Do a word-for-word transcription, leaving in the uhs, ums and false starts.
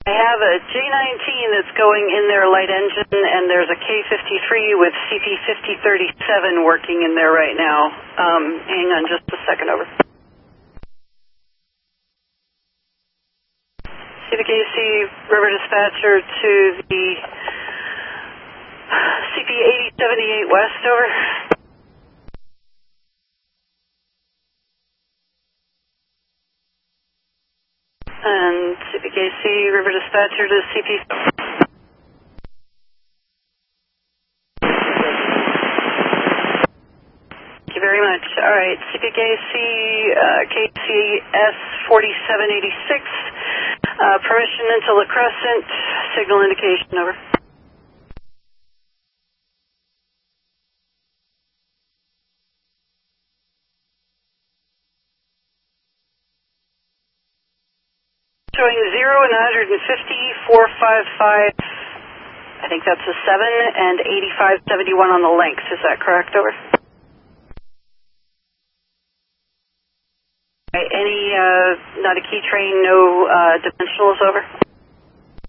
I have a J nineteen that's going in their light engine, and there's a K fifty-three with C P fifty thirty-seven working in there right now. Um, hang on just a second, over. C P K C River Dispatcher to the C P eighty seventy-eight West, over. And C P K C River Dispatcher to C P... Thank you very much. All right, C P K C uh, K C S forty-seven eighty-six, uh, permission into La Crescent, signal indication, over. Showing zero and one hundred fifty, four five five, I think that's a seven, and eighty-five seventy-one on the length. Is that correct, over? Right, any, uh, not a key train, no uh, dimensionals, over?